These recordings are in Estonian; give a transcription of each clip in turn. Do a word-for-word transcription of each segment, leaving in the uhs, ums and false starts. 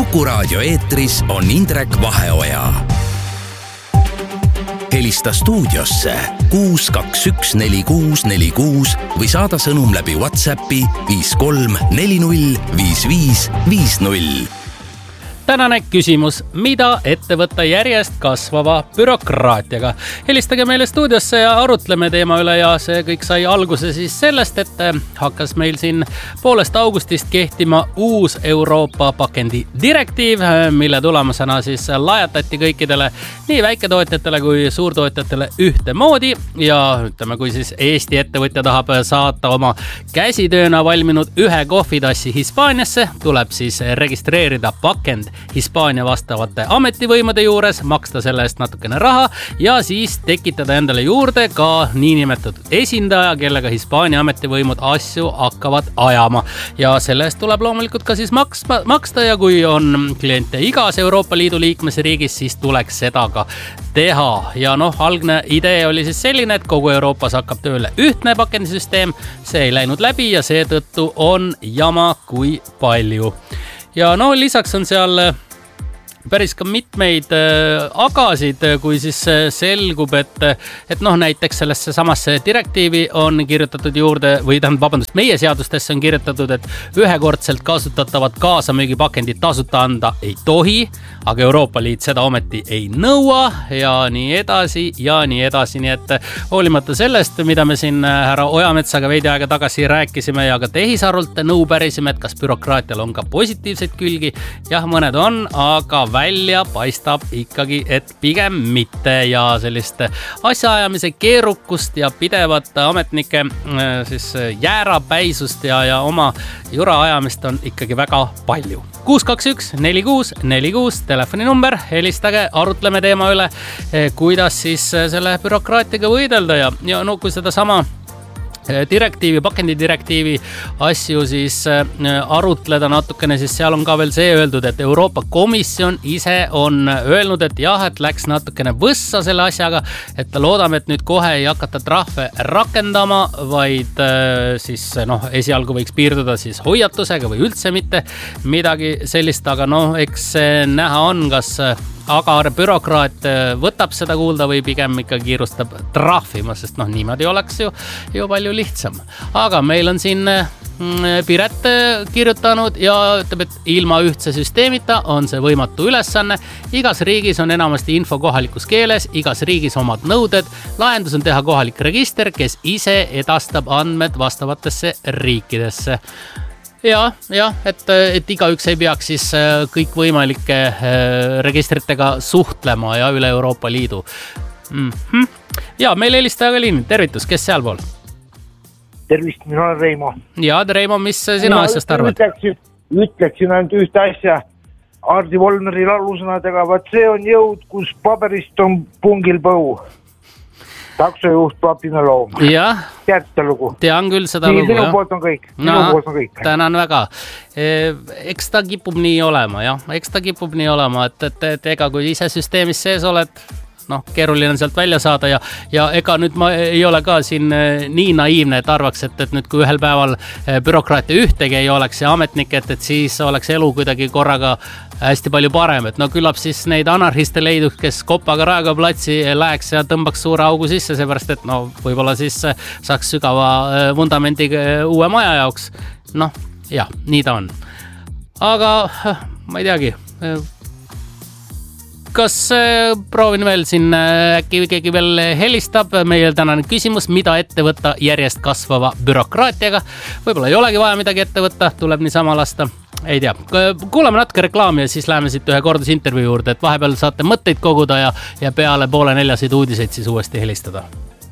Kuku Raadio eetris on Indrek Vaheoja. Helista stuudiosse kuus kaks üks neli kuus neli kuus või saada sõnum läbi WhatsAppi viis kolm neli null viis viis viis null. Tänane küsimus, mida ette võtta järjest kasvava bürokraatiaga? Helistage meile stuudiosse ja arutleme teema üle ja see kõik sai alguse siis sellest, et hakkas meil siin poolest augustist kehtima uus Euroopa pakendi direktiiv, mille tulemusena siis lajatati kõikidele nii väiketootjatele kui suurtootjatele ühtemoodi ja ütleme, kui siis Eesti ettevõtja tahab saata oma käsitööna valminud ühe kohvitassi Hispaaniasse, tuleb siis registreerida pakend Hispaania vastavate ametivõimude juures, maksta selle eest natukene raha ja siis tekitada endale juurde ka niinimetatud esindaja, kellega Hispaania ametivõimud asju hakkavad ajama. Ja selle eest tuleb loomulikult ka siis maksta, maksta ja kui on kliente igas Euroopa Liidu liikmesriigis, siis tuleks seda ka teha. Ja noh, algne idee oli siis selline, et kogu Euroopas hakkab tööle ühtne pakendisüsteem, see ei läinud läbi ja seetõttu on jama kui palju. Ja no lisaks on seal päris ka mitmeid agasid, kui siis selgub, et, et noh, näiteks sellesse samasse direktiivi on kirjutatud juurde, või tähendab, vabandust, meie seadustesse on kirjutatud, et ühekordselt kasutatavat kaasamüügipakendit tasuta anda ei tohi, aga Euroopa Liit seda ometi ei nõua ja nii edasi ja nii edasi. Nii et hoolimata sellest, mida me siin härra Ojametsaga veidi aega tagasi rääkisime ja ka tehisarult nõu pärisime, et kas bürokraatial on ka positiivseid külgi. Jah, mõned on, aga välja paistab ikkagi, et pigem mitte ja sellist asjaajamise keerukust ja pidevat ametnike siis jäärapäisust ja, ja oma jura ajamist on ikkagi väga palju. kuus kaks üks neli kuus neli kuus telefoninumber, helistage, arutleme teema üle, kuidas siis selle bürokraatiaga võidelda ja, ja no kui seda sama direktiivi, pakendidirektiivi asju siis arutleda natukene, siis seal on ka veel see öeldud, et Euroopa Komisjon ise on öelnud, et jah, et läks natukene võssa selle asjaga, et loodame, et nüüd kohe ei hakata trahve rakendama, vaid siis noh, esialgu võiks piirduda siis hoiatusega või üldse mitte midagi sellist, aga noh, eks näha on, kas agar bürokraat võtab seda kuulda või pigem ikka kiirustab trahvima, sest noh, niimoodi oleks ju, ju palju lihtsam. Aga meil on siin Piret kirjutanud ja ütleb, et ilma ühtse süsteemita on see võimatu ülesanne. Igas riigis on enamasti info kohalikus keeles, igas riigis omad nõuded. Lahendus on teha kohalik register, kes ise edastab andmed vastavatesse riikidesse. Ja, ja, et, et igaüks ei peaks siis kõik võimalike registritega suhtlema ja üle Euroopa Liidu. Mm-hmm. Ja, meil helistaja ka liin. Tervitus, kes sealpool? Tervist, mina olen Reimo. Ja, Reimo, mis sina mina asjast arvad? Ütleksin, ütleksin ainult ühte asja. Ardi Volmeri lalusõnadega, vaat see on jõud, kus paberist on pungil põu. Taksojuht Papina loom. Jah. Teadite lugu? Tean küll seda nii, lugu. Sinu poolt on kõik. Sinu no, poolt on kõik. Tänan väga. Eks ta kipub nii olema, jah. Eks ta kipub nii olema, et, et, et ega kui ise süsteemis sees oled, noh, keeruline on sealt välja saada ja, ja ega nüüd ma ei ole ka siin nii naiivne, et arvaks, et, et nüüd kui ühel päeval bürokraatia ühtegi ei oleks ja ametnik, et, et siis oleks elu kuidagi korraga hästi palju parem, et no küllap siis neid anarhiste leidub, kes kopaga Raekoja platsi läheks ja tõmbaks suure augu sisse, seepärast, et no võib-olla siis saaks sügava vundamendiga uue maja jaoks. Noh, jah, nii ta on. Aga ma ei teagi, kas proovin veel siin, äkki keegi veel helistab, meil tänane küsimus, mida ette võtta järjest kasvava bürokraatiaga. Võib-olla ei olegi vaja midagi ette võtta, tuleb niisama lasta. Ei tea, kuulame natuke reklaami ja siis läheme siit ühe kordusintervjuu juurde, et vahepeal saate mõtteid koguda ja, ja peale poole neljaseid uudiseid siis uuesti helistada.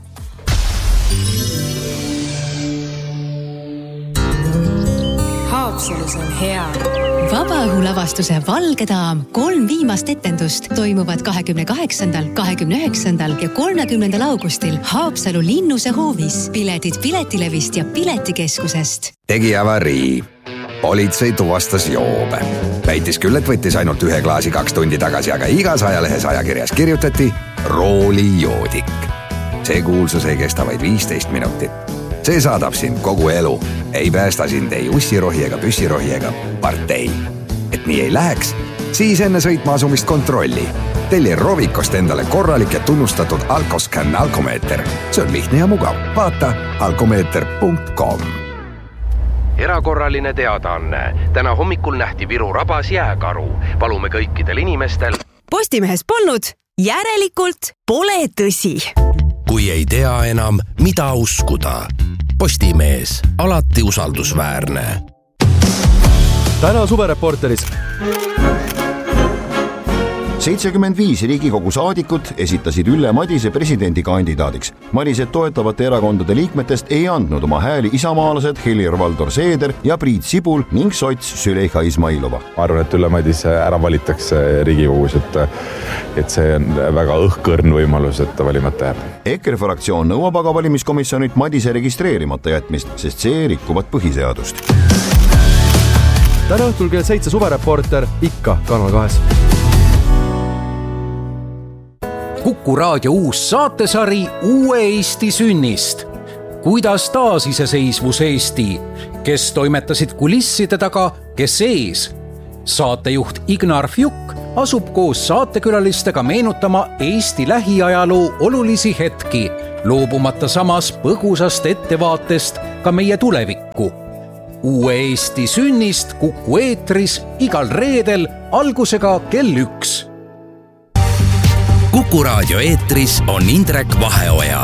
Haapsalus on hea. Vabaõhulavastuse Valge daam kolm viimast etendust toimuvad kahekümne kaheksandal, kahekümne üheksandal ja kolmekümnendal augustil Haapsalu Linnuse hoovis. Piletid Piletilevist ja Piletikeskusest. Tegi avarii. Politsei tuvastas joobe. Väitis küll, et võttis ainult ühe klaasi kaks tundi tagasi, aga igas ajalehes ajakirjas kirjutati roolijoodik. See kuulsus ei kesta vaid viisteist minutit. See saadab sind kogu elu. Ei päästa sind ei ussirohi ega püssirohi ega partei. et nii ei läheks, siis enne sõitma asumist kontrolli. Telli Rovicost endale korralik ja tunnustatud Alcoscan alkomeeter. See on lihtne ja mugav. Vaata alkomeeter punkt com. Erakorraline teadaanne. Täna hommikul nähti Viru rabas jääkaru. Palume kõikidel inimestel. Postimehes polnud, järelikult pole tõsi. Kui ei tea enam, mida uskuda. Postimees, alati usaldusväärne. Täna suvereporteris. seitsekümmend viis Riigikogu saadikut esitasid Ülle Madise presidendikandidaadiks. Madiset toetavate erakondade liikmetest ei andnud oma hääli isamaalased Helir-Valdor Seeder ja Priit Sibul ning sots Süleyxa Izmailova. Ma arvan, et Ülle Madise ära valittakse Riigikogus, et, et see on väga õhkõrn võimalus, et ta valimata jääb. EKRE fraktsioon nõuab aga valimiskomisjonilt Madise registreerimata jätmist, sest see rikuvad põhiseadust. Täna õhtul kell seitse suvereporter ikka Kanal kahes. Kuku raadio uus saatesari Uue Eesti sünnist. Kuidas taasiseseisvus Eesti? Kes toimetasid kulisside taga, kes ees? Saatejuht Ignar Fjuk asub koos saatekülalistega meenutama Eesti lähiajaloo olulisi hetki, loobumata samas põgusast ettevaatest ka meie tulevikku. Uue Eesti sünnist Kuku eetris igal reedel algusega kell üks. Kuku raadio eetris on Indrek Vaheoja.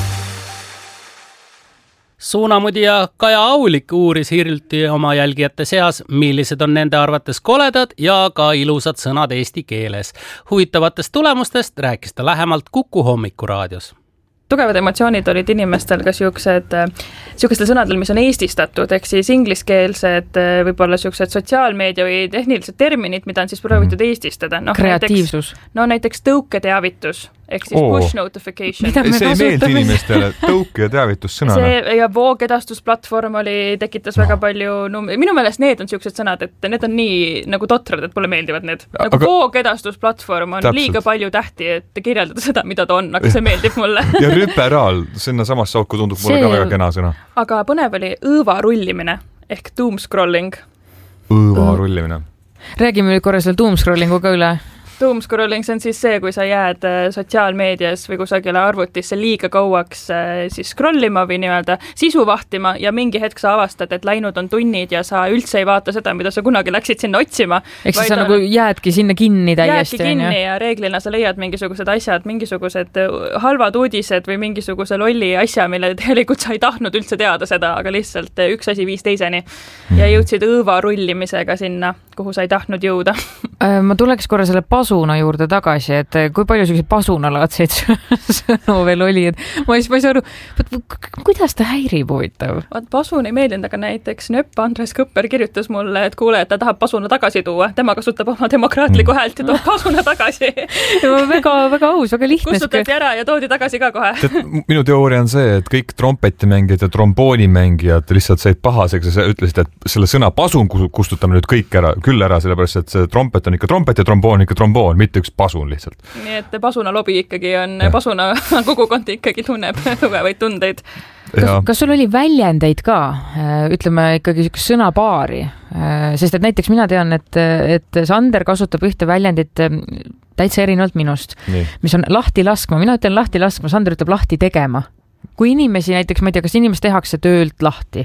Suunamudi ja Kaja Aulik uuris hiljuti oma jälgijate seas, millised on nende arvates koledad ja ka ilusad sõnad eesti keeles. Huvitavatest tulemustest rääkis ta lähemalt Kuku hommikuraadios. Tugevad emotsioonid olid inimestel ka siuksed, siukestel sõnadel, mis on eestistatud, ehk siis ingliskeelsed, võib-olla siuksed sotsiaalmeedia või tehnilised terminid, mida on siis proovitud eestistada. No, kreatiivsus. Näiteks, no näiteks tõuketeavitus, ehk siis push notification. See ei meeldi inimestele, tõuke ja teavitus sõnana. See ja voogedastusplatvorm oli, tekitas no. väga palju, no, minu meelest need on siuksed sõnad, et need on nii nagu totrad, et pole meeldivad need. Nagu aga voogedastusplatvorm on täpselt. Liiga palju tähti, et kirjeldada seda, mida ta on, aga see meeldib mulle. Ja rüperaal, sinna samast sauku tundub mulle see... ka väga kena sõna. Aga põnev oli õõva rullimine ehk doom scrolling. Õõva rullimine. Räägime nüüd korra selle doom scrollingu ka üle. Doom scrolling, see on siis see, kui sa jääd sotsiaalmeedias või kusagile arvutisse liiga kauaks siis scrollima või nii-öelda sisu vahtima ja mingi hetk sa avastad, et läinud on tunnid ja sa üldse ei vaata seda, mida sa kunagi läksid sinna otsima. Eks sa on... nagu jäädki sinna kinni täiesti. Jäädki kinni ja reeglina sa leiad mingisugused asjad, mingisugused halvad uudised või mingisuguse lolli asja, mille tegelikult sa ei tahtnud üldse teada seda, aga lihtsalt üks asi viis teiseni ja jõudsid õõva rullimisega sinna, kuhu sa ei tahtnud jõuda. Ma tuleks korra selle pasuna juurde tagasi, et kui palju selliseid pasunalaadseid sõnu veel oli, et ma ei saa aru, kuidas ta häirib huvitav? Pasun ei meeldinud, aga näiteks nöpp Andres Kõpper kirjutas mulle, et kuule, et ta tahab pasuna tagasi tuua. Tema kasutab oma demokraatlikku häält ja toob pasuna tagasi. väga, väga aus, väga lihtne. Kustutati ära ja toodi tagasi ka kohe. Minu teooria on see, et kõik trompetimängijad ja tromboonimängijad lihtsalt said pahaseks ja sa ütlesid, et selle sõna pasun kustutame nüüd kõik ära, küll ära, sellepärast, et see trompet on ikka trompet ja tromboon ikka tromboon, mitte üks pasun lihtsalt. Nii et pasuna lobi ikkagi on, ja. Pasuna kogukond ikkagi tunneb tugevaid tundeid. Kas, kas sul oli väljendeid ka, ütleme ikkagi siukest sõnapaari, sest et näiteks mina tean, et, et Sander kasutab ühte väljendit täitsa erinevalt minust, Nii. mis on lahti laskma, mina ütlen lahti laskma, Sander ütleb lahti tegema. Kui inimesi näiteks, ma ei tea, kas inimest tehakse töölt lahti?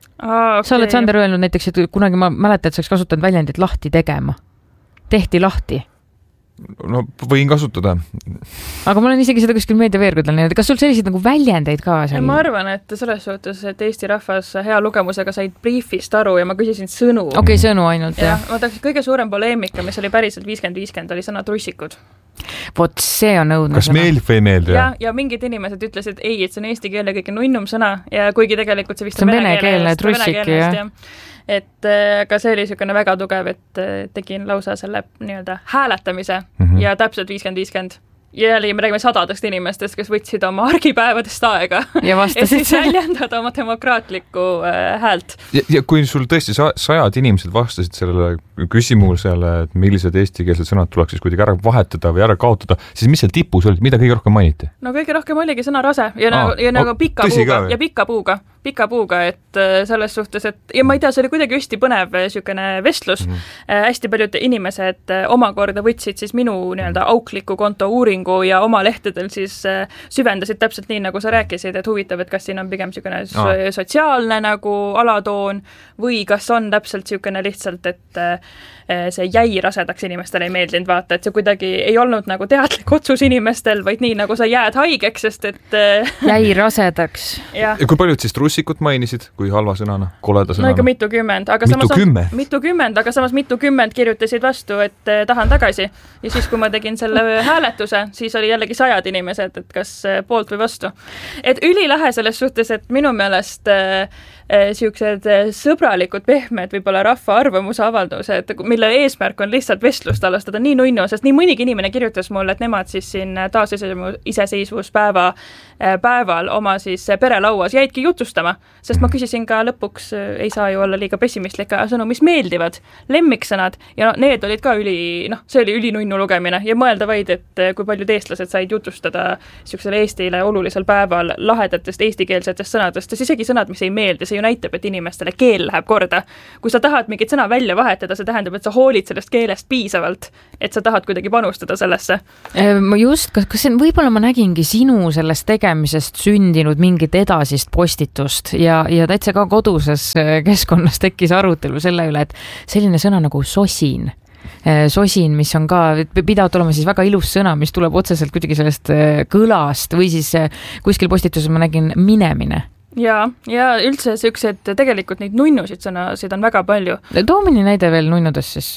Aa, okay. Sa oled Sander öelnud näiteks, et kunagi ma mäletan, et sa oleks kasutanud väljendit lahti tegema. Tehti lahti. No võin kasutada. Aga ma olen isegi seda kuskil meediaveergudel näinud. Kas sul selliseid nagu väljendeid ka? Ja ma arvan, et selles suhtes, et Eesti rahvas hea lugemusega said briefist aru ja ma küsisin sõnu. Okei, okay, sõnu ainult. Ja, ma tahaks, kõige suurem poleemika, mis oli päriselt viiskümmend viiskümmend, oli sõna trussikud. Vot see on õudne Kas sõna. Meeldib või ei meeldi? Ja, ja mingid inimesed ütlesid, ei, et see on eesti keele kõige nunnum sõna ja kuigi tegelikult see vist on vene keele trussik, jah. Et ka see oli niisugune väga tugev, et tegin lausa selle nii-öelda hääletamise mm -hmm. ja täpselt viiskümmend viiskümmend. Ja jällegi me räägime sadadest inimestest, kes võtsid oma argipäevadest aega ja vastasid siis väljendada oma demokraatlikku äh, häält. Ja, ja kui sul tõesti sajad inimesed vastasid sellele küsimusele, et millised eestikeelsed sõnad tuleks siis kuidagi ära vahetada või ära kaotada, siis mis seal tipus oli, mida kõige rohkem mainiti? No kõige rohkem oligi sõna rase ja, Aa, nagu, ja nagu pika puuga, ja pika puuga. pika puuga, et selles suhtes, et ja ma ei tea, see oli kuidagi hästi põnev niisugune vestlus mm. -hmm. hästi paljud inimesed omakorda võtsid siis minu nii-öelda aukliku konto uuringu ja oma lehtedel siis süvendasid täpselt nii, nagu sa rääkisid, et huvitav, et kas siin on pigem niisugune oh. sotsiaalne nagu alatoon või kas on täpselt niisugune lihtsalt, et see jäi rasedaks inimestele ei meeldinud vaata, et see kuidagi ei olnud nagu teadlik otsus inimestel, vaid nii, nagu sa jääd haigeks, sest et jäi rasedaks. Ja kui paljud siis trussikut mainisid, kui halva sõnana, koleda sõnana? No ikka mitukümmend, aga mitu samas kümme? mitukümmend, aga samas mitukümmend kirjutasid vastu, et tahan tagasi. Ja siis, kui ma tegin selle hääletuse, siis oli jällegi sajad inimesed, et kas poolt või vastu. Et ülilähe selles suhtes, et minu meelest siuksed sõbralikud, pehmed, võib-olla rahva arvamuse avaldused, mille eesmärk on lihtsalt vestlust alustada nii nunnu, sest nii mõnigi inimene kirjutas mulle, et nemad siis siin taasiseseisvuspäeva päeval oma siis perelauas jäidki jutustama, sest ma küsisin ka lõpuks, ei saa ju olla liiga pessimistlik, sõnu, mis meeldivad, lemmiksõnad ja no, need olid ka üli, noh, see oli üli nunnu lugemine ja mõelda vaid, et kui paljud eestlased said jutustada siuksele Eestile olulisel päeval lahedatest eestikeelsetest sõnadest, sest isegi sõnad, mis ei meeldi, see ju näitab, et inimestele keel läheb korda. Kui sa tahad mingit sõna välja vahetada, see tähendab, et sa hoolid sellest keelest piisavalt, et sa tahad kuidagi panustada sellesse. Just, kas, kas see, võib-olla ma nägingi sinu sellest tegemisest sündinud mingit edasist postitust ja, ja täitsa ka koduses keskkonnas tekkis arutelu selle üle, et selline sõna nagu sosin, sosin, mis on ka, pidavat olema siis väga ilus sõna, mis tuleb otseselt kuidagi sellest kõlast või siis kuskil postituses ma nägin minemine. Ja, ja üldse siuksed tegelikult neid nunnusid sõnasid on väga palju. Too mõni näide veel nunnudes siis.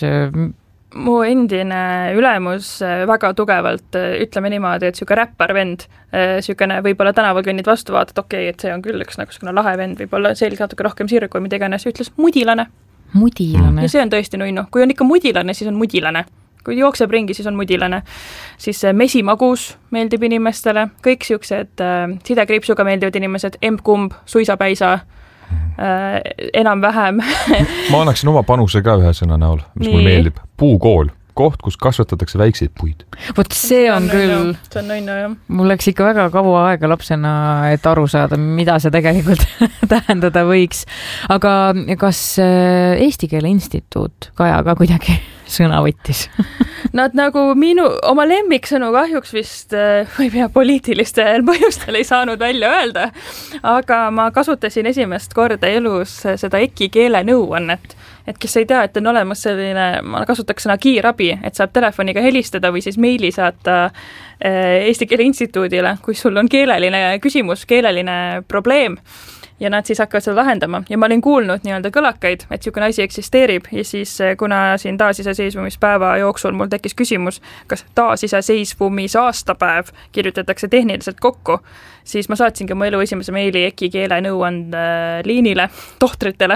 Mu endine ülemus väga tugevalt, ütleme niimoodi, et siuke räppar vend, siukene võib-olla tänaval kõnnid vastu vaatad, okei, okay, et see on küll üks nagu skuna lahe vend, võib-olla selge natuke rohkem sirgu, mida iganes, ütles mudilane. Mudilane. Ja see on tõesti nunnu. Kui on ikka mudilane, siis on mudilane. Kui jookseb ringi, siis on mudilane. Siis mesimagus meeldib inimestele, kõik siuksed äh, sidekriipsuga meeldivad inimesed, emp-kumb, suisapäisa, äh, enam-vähem. Ma annaksin oma panuse ka ühe sõna näol, mis Nii. Mul meeldib. Puukool. Koht, kus kasvatatakse väikseid puid. Vot see on, see on küll, nunnu. See on nunnu, jah. Mul läks ikka väga kaua aega lapsena, et aru saada, mida see tegelikult tähendada võiks. Aga kas Eesti Keele Instituut Kaja ka kuidagi sõna võttis? Nad nagu minu, oma lemmiksõnu kahjuks vist või pea poliitilistel põhjustel ei saanud välja öelda, aga ma kasutasin esimest korda elus seda EKI keelenõuannet, et kes ei tea, et on olemas selline, ma kasutaks sõna kiirabi, et saab telefoniga helistada või siis meili saata Eesti Keele Instituudile, kui sul on keeleline küsimus, keeleline probleem ja nad siis hakkavad seda lahendama. Ja ma olin kuulnud nii-öelda kõlakaid, et niisugune asi eksisteerib ja siis kuna siin taasiseseisvumispäeva jooksul mul tekkis küsimus, kas taasiseseisvumis aastapäev kirjutatakse tehniliselt kokku, siis ma saatsingi mu elu esimese meili EKI keelenõuand liinile, tohtritele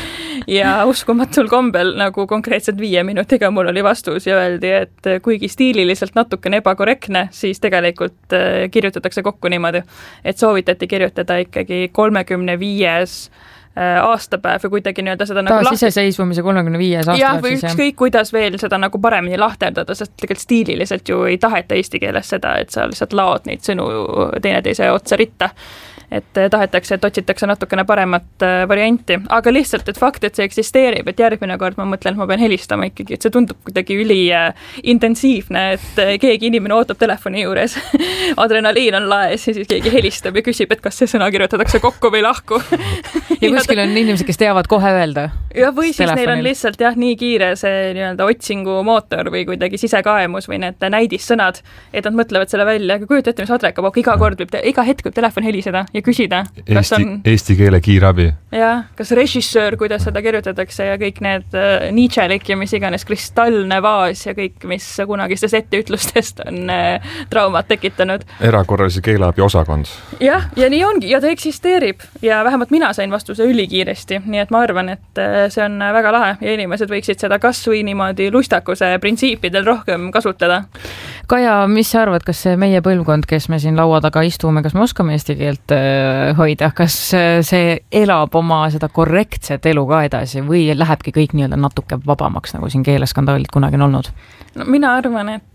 ja uskumatul kombel nagu konkreetselt viie minutiga mul oli vastus ja öeldi, et kuigi stiililiselt natukene ebakorrektne, siis tegelikult kirjutatakse kokku niimoodi, et soovitati kirjutada ikkagi kolmekümne viies aastapäev või kuidagi nii-öelda seda nagu lahti... iseseisvumise kolmekümne viies aastapäev. Jah, või ükskõik kuidas veel seda nagu paremini lahterdada, sest tegelikult stiililiselt ju ei taheta eesti keeles seda, et sa lihtsalt laod neid sõnu teineteise otsa ritta. Et tahetakse, et otsitakse natukene paremat varianti, aga lihtsalt, et fakt, et see eksisteerib, et järgmine kord ma mõtlen, et ma pean helistama ikkagi, et see tundub kuidagi üli intensiivne, et keegi inimene ootab telefoni juures, adrenaliin on laes ja siis keegi helistab ja küsib, et kas see sõna kirjutatakse kokku või lahku. Ja kuskil on inimesed, kes teavad kohe öelda. Ja või siis telefonil. Neil on lihtsalt jah, nii kiire see nii-öelda otsingu mootor või kuidagi sisekaemus või need näidissõnad, et nad mõtlevad selle välja, aga kujuta ette, mis adreka pauk, iga kord võib, iga hetk võib telefon heliseda ja küsida, kas Eesti, on... Eesti keele kiirabi. Jah, kas režissöör, kuidas seda kirjutatakse ja kõik need uh, Nietzschelik ja mis iganes kristallne vaas ja kõik, mis kunagistes etteütlustest on uh, traumat tekitanud. Erakorralise keeleabi osakond. Jah, ja nii ongi, ja ta eksisteerib ja vähemalt mina sain vastuse ülikiiresti, nii et ma arvan, et uh, see on väga lahe ja inimesed võiksid seda kas või niimoodi lustakuse printsiipidel rohkem kasutada. Kaja, mis sa arvad, kas see meie põlvkond, kes me siin laua taga istume, kas me oskame eesti keelt hoida, kas see elab oma seda korrektset elu ka edasi või lähebki kõik nii-öelda natuke vabamaks, nagu siin keeleskandaalid kunagi on olnud? No, mina arvan, et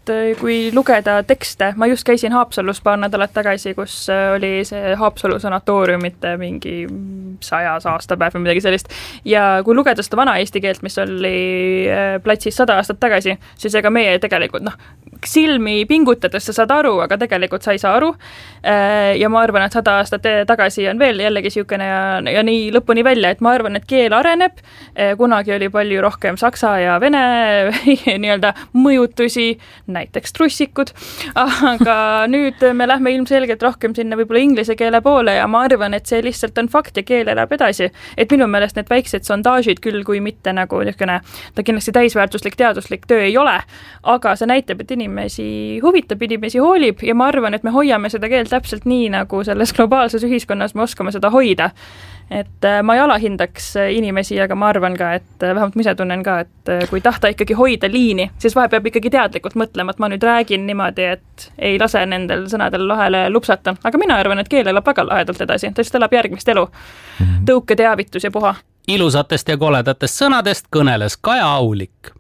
et kui lugeda tekste, ma just käisin Haapsalus paar nädalat tagasi, kus oli see Haapsalu sanatooriumite mingi sajas aastapäev või midagi sellist. Ja kui lugeda seda vana eesti keelt, mis oli platsis sada aastat tagasi, siis ega meie tegelikult, noh, silmi pingutades sa saad aru, aga tegelikult sa ei saa aru. Ja ma arvan, et sada aastat tagasi on veel jällegi siukene ja, ja nii lõpuni välja, et ma arvan, et keel areneb. Kunagi oli palju rohkem saksa ja vene nii-öelda mõjutusi, näiteks trussikud, aga nüüd me lähme ilmselgelt rohkem sinna võib-olla inglise keele poole ja ma arvan, et see lihtsalt on fakt ja keel elab edasi. Et minu meelest need väiksed sondaažid küll, kui mitte nagu niisugune, ta kindlasti täisväärtuslik teaduslik töö ei ole, aga see näitab, et inimesi huvitab, inimesi hoolib ja ma arvan, et me hoiame seda keelt täpselt nii, nagu selles globaalses ühiskonnas me oskame seda hoida. Et ma ei alahindaks inimesi, aga ma arvan ka, et vähemalt ma ise tunnen ka, et kui tahta ikkagi hoida liini, siis vahe peab ikkagi teadlikult mõtlema, et ma nüüd räägin niimoodi, et ei lase nendel sõnadel lahele lupsata. Aga mina arvan, et keel elab väga lahedalt edasi, ta just elab järgmist elu. Tõuke, teavitus ja puha. Ilusatest ja koledatest sõnadest kõneles Kaja Aulik.